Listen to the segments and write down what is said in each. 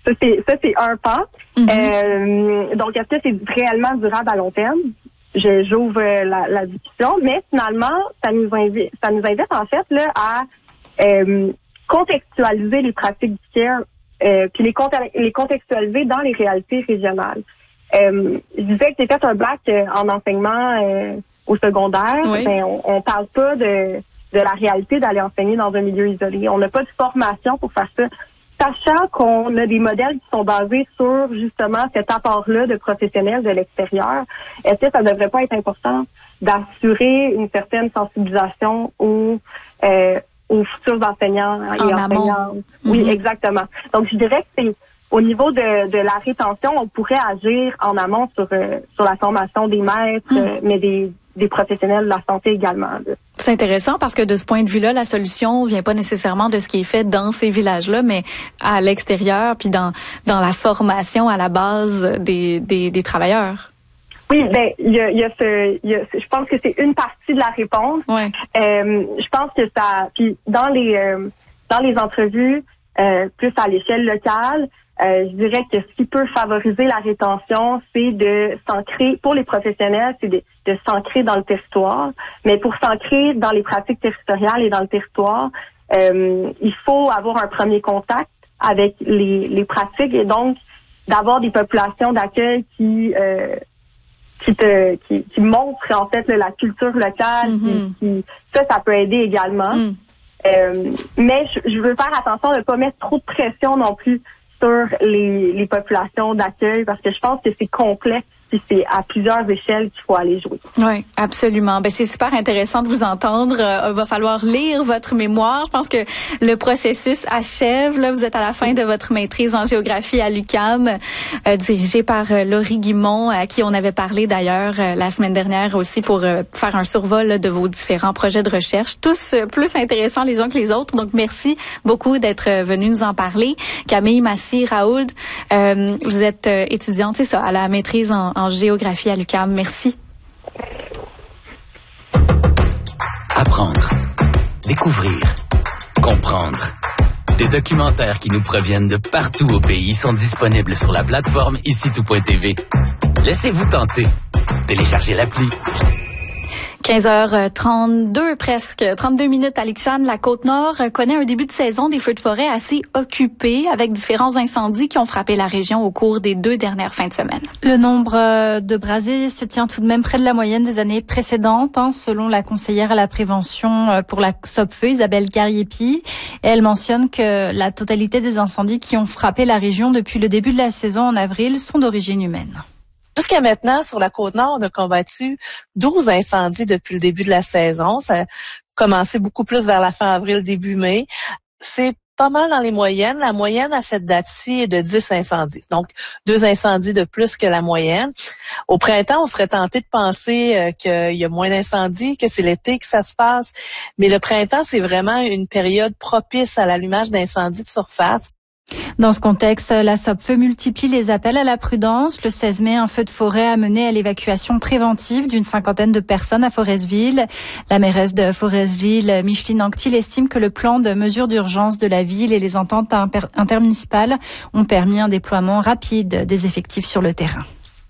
Ça, c'est un pas. Donc, est-ce que c'est réellement durable à long terme? J'ouvre la discussion, mais finalement, ça nous invite en fait là à contextualiser les pratiques du care, puis les contextualiser dans les réalités régionales. Je disais que j'ai fait un bac en enseignement au secondaire. Oui. Ben, on parle pas de la réalité d'aller enseigner dans un milieu isolé. On n'a pas de formation pour faire ça. Sachant qu'on a des modèles qui sont basés sur justement cet apport-là de professionnels de l'extérieur, est-ce que ça ne devrait pas être important d'assurer une certaine sensibilisation aux futurs enseignants et enseignantes? Oui, exactement. Donc, je dirais que c'est au niveau de la rétention, on pourrait agir en amont sur la formation des maîtres, mais des professionnels de la santé également. Là. C'est intéressant parce que de ce point de vue-là, la solution vient pas nécessairement de ce qui est fait dans ces villages-là, mais à l'extérieur, puis dans la formation à la base des travailleurs. Oui, ben je pense que c'est une partie de la réponse. Ouais. Je pense que ça, puis dans les entrevues plus à l'échelle locale, je dirais que ce qui peut favoriser la rétention, c'est de s'ancrer, pour les professionnels, c'est de s'ancrer dans le territoire. Mais pour s'ancrer dans les pratiques territoriales et dans le territoire, il faut avoir un premier contact avec les pratiques et donc d'avoir des populations d'accueil qui montrent en fait la culture locale. Ça peut aider également. Mais je veux faire attention de ne pas mettre trop de pression non plus sur les populations d'accueil parce que je pense que c'est complexe puis c'est à plusieurs échelles qu'il faut aller jouer. Oui, absolument. Ben c'est super intéressant de vous entendre. Il va falloir lire votre mémoire. Je pense que le processus achève. Là, vous êtes à la fin de votre maîtrise en géographie à l'UQAM, dirigée par Laurie Guimond, à qui on avait parlé d'ailleurs la semaine dernière aussi pour faire un survol là, de vos différents projets de recherche, tous plus intéressants les uns que les autres. Donc merci beaucoup d'être venu nous en parler. Camille Massy-Raoult, vous êtes étudiante, c'est ça, à la maîtrise en géographie à l'UQAM. Merci. Apprendre, découvrir, comprendre. Des documentaires qui nous proviennent de partout au pays sont disponibles sur la plateforme icitout.tv. Laissez-vous tenter. Téléchargez l'appli. 15h32 presque, 32 minutes. Alexandre, la Côte-Nord connaît un début de saison des feux de forêt assez occupé avec différents incendies qui ont frappé la région au cours des 2 dernières fins de semaine. Le nombre de brasiers se tient tout de même près de la moyenne des années précédentes, selon la conseillère à la prévention pour la SOPFEU, Isabelle Carriépi. Elle mentionne que la totalité des incendies qui ont frappé la région depuis le début de la saison en avril sont d'origine humaine. Jusqu'à maintenant, sur la Côte-Nord, on a combattu 12 incendies depuis le début de la saison. Ça a commencé beaucoup plus vers la fin avril, début mai. C'est pas mal dans les moyennes. La moyenne à cette date-ci est de 10 incendies. Donc, 2 incendies de plus que la moyenne. Au printemps, on serait tenté de penser qu'il y a moins d'incendies, que c'est l'été que ça se passe. Mais le printemps, c'est vraiment une période propice à l'allumage d'incendies de surface. Dans ce contexte, la SOPFEU multiplie les appels à la prudence. Le 16 mai, un feu de forêt a mené à l'évacuation préventive d'une 50aine de personnes à Forestville. La mairesse de Forestville, Micheline Anctil, estime que le plan de mesures d'urgence de la ville et les ententes intermunicipales ont permis un déploiement rapide des effectifs sur le terrain.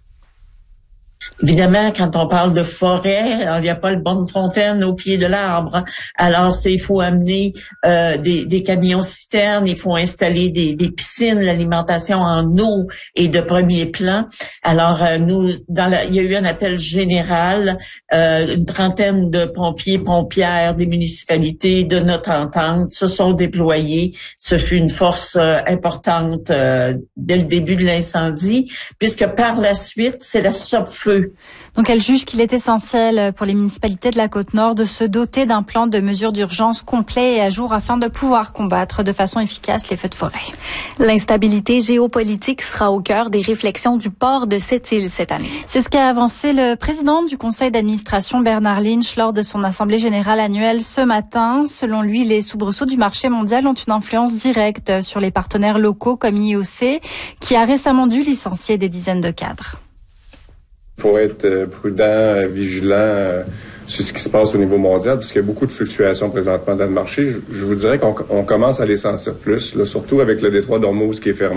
Évidemment, quand on parle de forêt, il n'y a pas le banc de fontaine au pied de l'arbre. Alors, il faut amener des camions citernes, il faut installer des piscines, l'alimentation en eau est de premier plan. Alors, il y a eu un appel général, une trentaine de pompiers, pompières des municipalités de notre entente se sont déployés. Ce fut une force importante dès le début de l'incendie, puisque par la suite, c'est la SOPFEU. Donc elle juge qu'il est essentiel pour les municipalités de la Côte-Nord de se doter d'un plan de mesures d'urgence complet et à jour afin de pouvoir combattre de façon efficace les feux de forêt. L'instabilité géopolitique sera au cœur des réflexions du port de cette île cette année. C'est ce qu'a avancé le président du conseil d'administration Bernard Lynch lors de son assemblée générale annuelle ce matin. Selon lui, les soubresauts du marché mondial ont une influence directe sur les partenaires locaux comme IOC, qui a récemment dû licencier des dizaines de cadres. Il faut être prudent, vigilant sur ce qui se passe au niveau mondial, parce qu'il y a beaucoup de fluctuations présentement dans le marché. Je vous dirais qu'on commence à les sentir plus, là, surtout avec le détroit d'Ormuz qui est fermé.